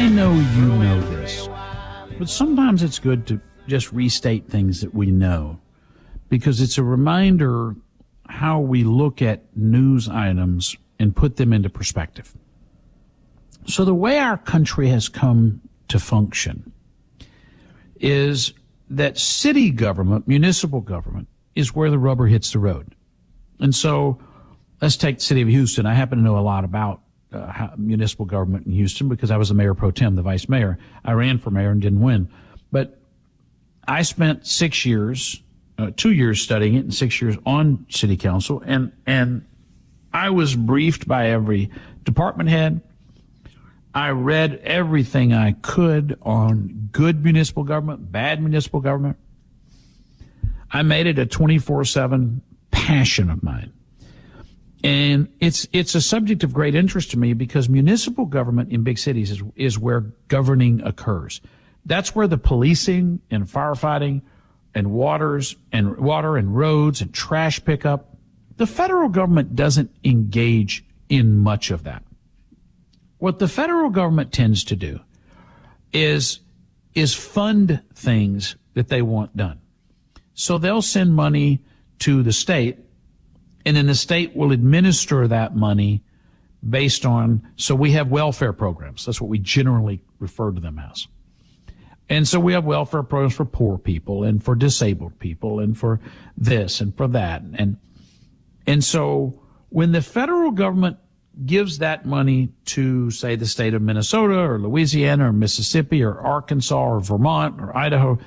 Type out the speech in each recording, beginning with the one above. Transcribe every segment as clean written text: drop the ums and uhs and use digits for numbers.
I know you know this, but sometimes it's good to just restate things that we know, because it's a reminder how we look at news items and put them into perspective. So the way our country has come to function is that city government, municipal government, is where the rubber hits the road. And so let's take the city of Houston. I happen to know a lot about municipal government in Houston because I was the mayor pro tem, the vice mayor. I ran for mayor and didn't win. But I spent 6 years, 2 years studying it and 6 years on city council. And I was briefed by every department head. I read everything I could on good municipal government, bad municipal government. I made it a 24/7 passion of mine. And it's a subject of great interest to me because municipal government in big cities is where governing occurs. That's where the policing and firefighting and water and roads and trash pickup. The federal government doesn't engage in much of that. What the federal government tends to do is fund things that they want done. So they'll send money to the state, and then the state will administer that money based on, so we have welfare programs. That's what we generally refer to them as. And so we have welfare programs for poor people and for disabled people and for this and for that. And so when the federal government gives that money to, say, the state of Minnesota or Louisiana or Mississippi or Arkansas or Vermont or Idaho,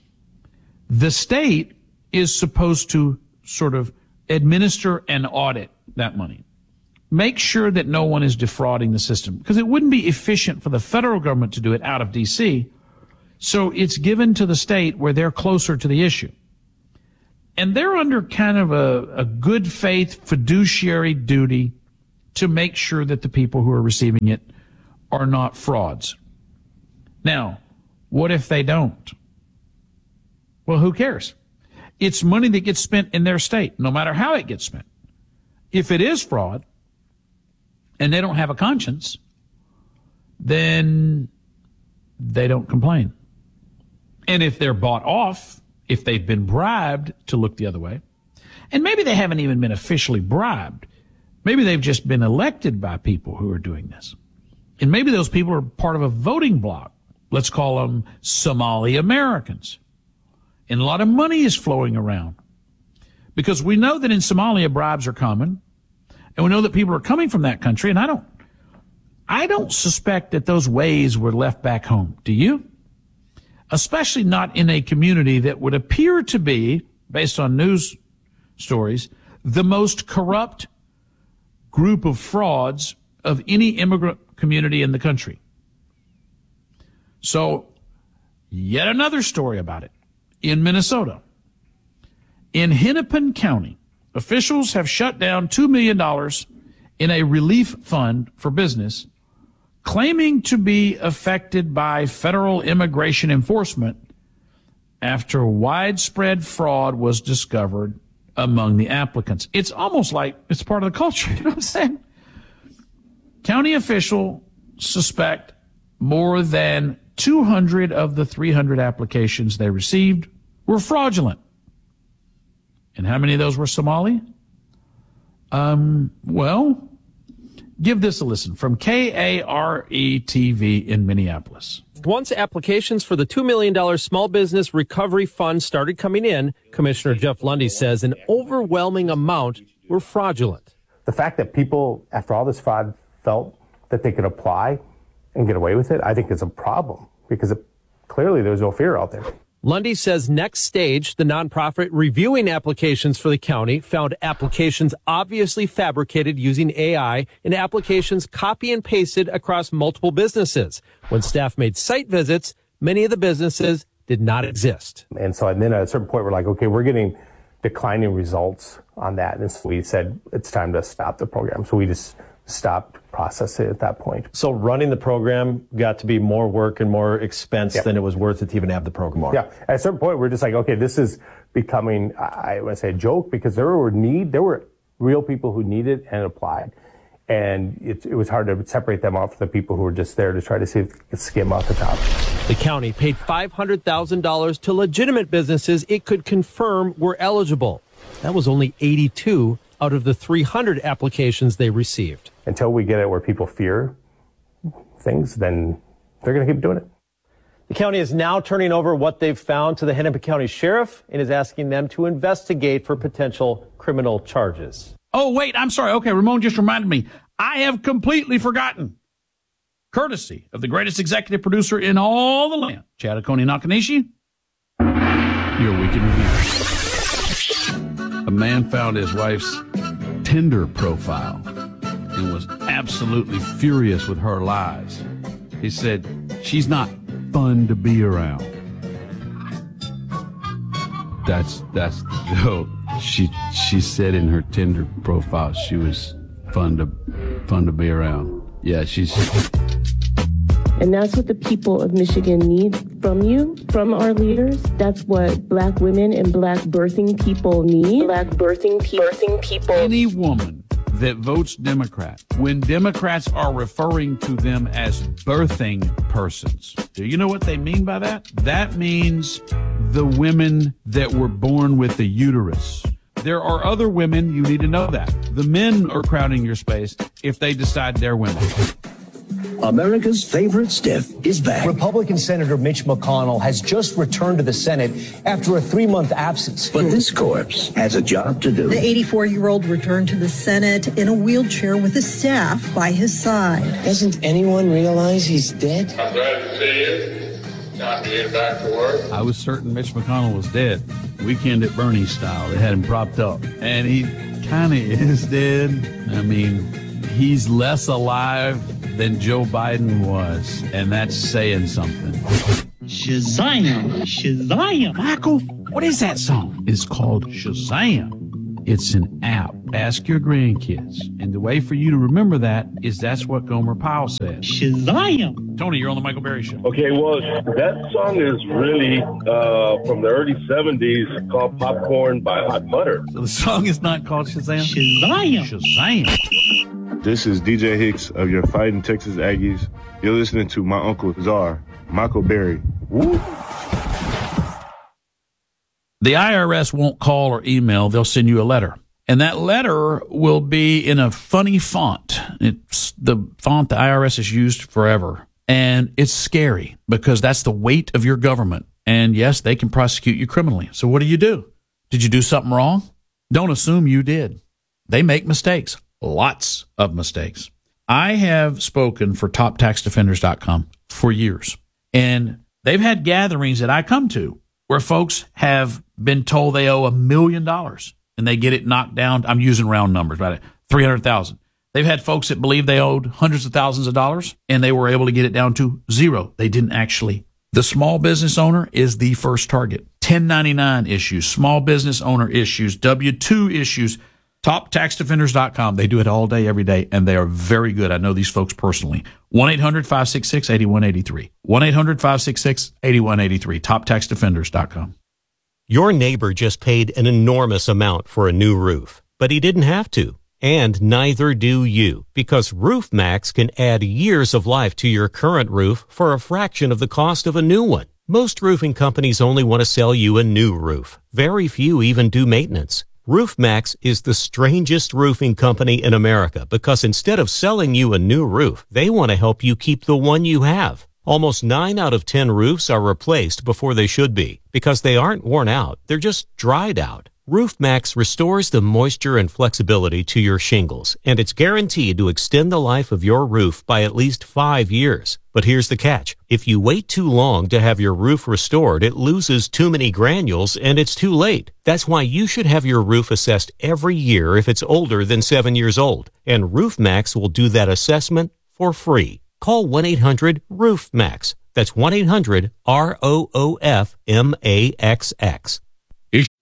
the state is supposed to sort of administer and audit that money. Make sure that no one is defrauding the system, because it wouldn't be efficient for the federal government to do it out of D.C., so it's given to the state where they're closer to the issue. And they're under kind of a good faith fiduciary duty to make sure that the people who are receiving it are not frauds. Now, what if they don't? Well, who cares? It's money that gets spent in their state, no matter how it gets spent. If it is fraud and they don't have a conscience, then they don't complain. And if they're bought off, if they've been bribed to look the other way, and maybe they haven't even been officially bribed, maybe they've just been elected by people who are doing this. And maybe those people are part of a voting bloc. Let's call them Somali Americans. And a lot of money is flowing around. Because we know that in Somalia, bribes are common. And we know that people are coming from that country. And I don't suspect that those ways were left back home. Do you? Especially not in a community that would appear to be, based on news stories, the most corrupt group of frauds of any immigrant community in the country. So, yet another story about it. In Minnesota, in Hennepin County, officials have shut down $2 million in a relief fund for business, claiming to be affected by federal immigration enforcement after widespread fraud was discovered among the applicants. It's almost like it's part of the culture, you know what I'm saying? County officials suspect more than 200 of the 300 applications they received were fraudulent. And how many of those were Somali? Well, give this a listen from KARE-TV in Minneapolis. Once applications for the $2 million Small Business Recovery Fund started coming in, Commissioner Jeff Lundy says an overwhelming amount were fraudulent. The fact that people, after all this fraud, felt that they could apply and get away with it, I think is a problem because clearly there's no fear out there. Lundy says Next Stage, the nonprofit reviewing applications for the county, found applications obviously fabricated using AI and applications copy and pasted across multiple businesses. When staff made site visits, many of the businesses did not exist. And so then at a certain point, we're like, okay, we're getting declining results on that. And so we said, it's time to stop the program. So we just stopped processing at that point. So running the program got to be more work and more expense than it was worth it to even have the program on. Yeah. At a certain point, we're just like, okay, this is becoming, I want to say a joke, because there were real people who needed and applied. And it was hard to separate them out from the people who were just there to try to see if they could skim off the top. The county paid $500,000 to legitimate businesses it could confirm were eligible. That was only 82 out of the 300 applications they received. Until we get it where people fear things, then they're going to keep doing it. The county is now turning over what they've found to the Hennepin County Sheriff and is asking them to investigate for potential criminal charges. Oh, wait, I'm sorry. Okay, Ramon just reminded me. I have completely forgotten. Courtesy of the greatest executive producer in all the land, Chad Oconee-Nakanishi, your Week in Review. A man found his wife's Tinder profile and was absolutely furious with her lies. He said, she's not fun to be around. That's the joke. She said in her Tinder profile she was fun to be around. Yeah, she's. And that's what the people of Michigan need from you, from our leaders. That's what Black women and Black birthing people need. Black birthing people. Any woman that votes Democrat, when Democrats are referring to them as birthing persons, do you know what they mean by that? That means the women that were born with the uterus. There are other women, you need to know that. The men are crowding your space if they decide they're women. America's favorite stiff is back. Republican Senator Mitch McConnell has just returned to the Senate after a 3-month absence. But this corpse has a job to do. The 84-year-old returned to the Senate in a wheelchair with his staff by his side. Doesn't anyone realize he's dead? I'm glad to see you. Time to get back to work. I was certain Mitch McConnell was dead. Weekend at Bernie style. They had him propped up. And he kind of is dead. I mean, he's less alive than Joe Biden was. And that's saying something. Shazam! Shazam! Michael, what is that song? It's called Shazam. It's an app. Ask your grandkids. And the way for you to remember that is that's what Gomer Pyle said. Shazam! Tony, you're on the Michael Berry Show. Okay, well, that song is really from the early 70s called Popcorn by Hot Butter. So the song is not called Shazam? Shazam! Shazam! This is DJ Hicks of your Fighting Texas Aggies. You're listening to my Uncle Czar, Michael Berry. Woo! The IRS won't call or email. They'll send you a letter. And that letter will be in a funny font. It's the font the IRS has used forever. And it's scary because that's the weight of your government. And yes, they can prosecute you criminally. So what do? Did you do something wrong? Don't assume you did. They make mistakes. Lots of mistakes. I have spoken for TopTaxDefenders.com for years. And they've had gatherings that I come to where folks have been told they owe $1 million and they get it knocked down. I'm using round numbers, right? 300,000. They've had folks that believe they owed hundreds of thousands of dollars and they were able to get it down to zero. They didn't actually. The small business owner is the first target. 1099 issues, small business owner issues, W-2 issues, TopTaxDefenders.com. They do it all day, every day, and they are very good. I know these folks personally. 1-800-566-8183. 1-800-566-8183. TopTaxDefenders.com. Your neighbor just paid an enormous amount for a new roof, but he didn't have to. And neither do you, because RoofMax can add years of life to your current roof for a fraction of the cost of a new one. Most roofing companies only want to sell you a new roof. Very few even do maintenance. RoofMax is the strangest roofing company in America because instead of selling you a new roof, they want to help you keep the one you have. Almost 9 out of 10 roofs are replaced before they should be because they aren't worn out, they're just dried out. RoofMax restores the moisture and flexibility to your shingles, and it's guaranteed to extend the life of your roof by at least 5 years. But here's the catch. If you wait too long to have your roof restored, it loses too many granules and it's too late. That's why you should have your roof assessed every year if it's older than 7 years old. And RoofMax will do that assessment for free. Call 1-800-RoofMax. That's 1-800-ROOFMAXX.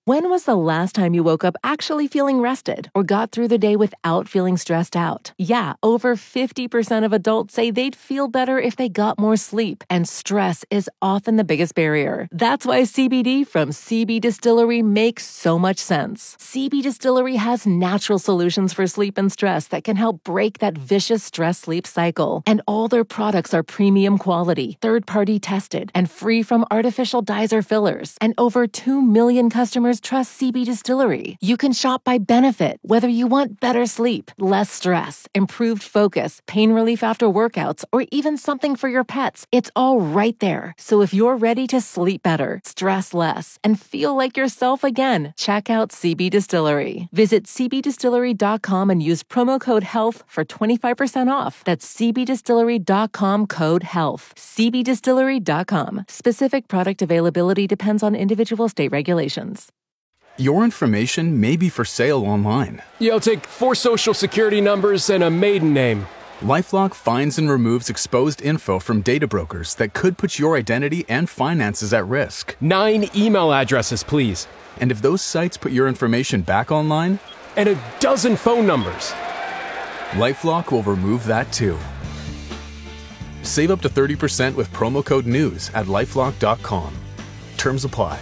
When was the last time you woke up actually feeling rested or got through the day without feeling stressed out? Yeah, over 50% of adults say they'd feel better if they got more sleep, and stress is often the biggest barrier. That's why CBD from CB Distillery makes so much sense. CB Distillery has natural solutions for sleep and stress that can help break that vicious stress-sleep cycle. And all their products are premium quality, third-party tested, and free from artificial dyes or fillers. And over 2 million customers trust CB Distillery. You can shop by benefit, whether you want better sleep, less stress, improved focus, pain relief after workouts, or even something for your pets. It's all right there. So if you're ready to sleep better, stress less, and feel like yourself again, check out CB Distillery. Visit cbdistillery.com and use promo code HEALTH for 25% off. That's cbdistillery.com, code HEALTH. cbdistillery.com. Specific product availability depends on individual state regulations. Your information may be for sale online. I'll take 4 social security numbers and a maiden name. LifeLock finds and removes exposed info from data brokers that could put your identity and finances at risk. 9 email addresses, please. And if those sites put your information back online? And a dozen phone numbers. LifeLock will remove that too. Save up to 30% with promo code NEWS at LifeLock.com. Terms apply.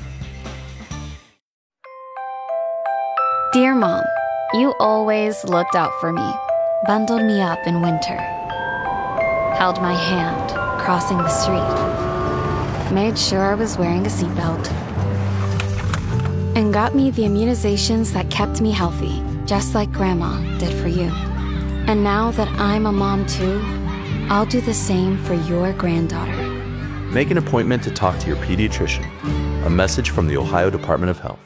Dear Mom, you always looked out for me, bundled me up in winter, held my hand crossing the street, made sure I was wearing a seatbelt, and got me the immunizations that kept me healthy, just like Grandma did for you. And now that I'm a mom too, I'll do the same for your granddaughter. Make an appointment to talk to your pediatrician. A message from the Ohio Department of Health.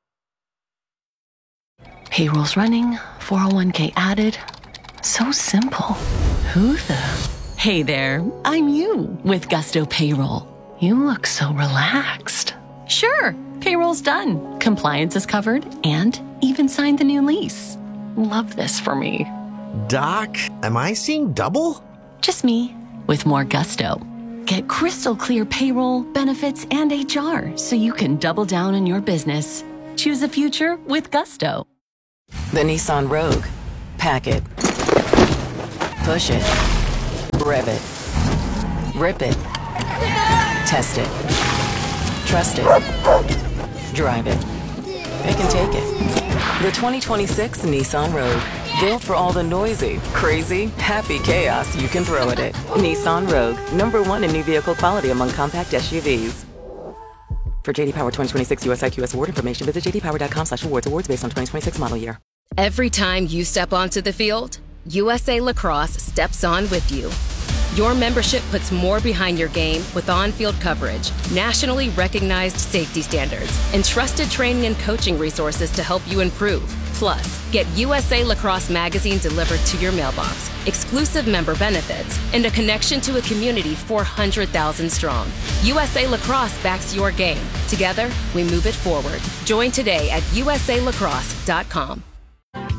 Payroll's running, 401k added. So simple. Who the? Hey there, I'm you with Gusto Payroll. You look so relaxed. Sure, payroll's done. Compliance is covered and even signed the new lease. Love this for me. Doc, am I seeing double? Just me with more Gusto. Get crystal clear payroll, benefits, and HR so you can double down on your business. Choose a future with Gusto. The Nissan Rogue. Pack it. Push it. Rev it. Rip it. Test it. Trust it. Drive it. Pick and take it. The 2026 Nissan Rogue. Built for all the noisy, crazy, happy chaos you can throw at it. Nissan Rogue. #1 in new vehicle quality among compact SUVs. For JD Power 2026 US IQS award information, visit jdpower.com/awards. Awards based on 2026 model year. Every time you step onto the field, USA Lacrosse steps on with you. Your membership puts more behind your game with on-field coverage, nationally recognized safety standards, and trusted training and coaching resources to help you improve. Plus, get USA Lacrosse magazine delivered to your mailbox, exclusive member benefits, and a connection to a community 400,000 strong. USA Lacrosse backs your game. Together, we move it forward. Join today at usalacrosse.com.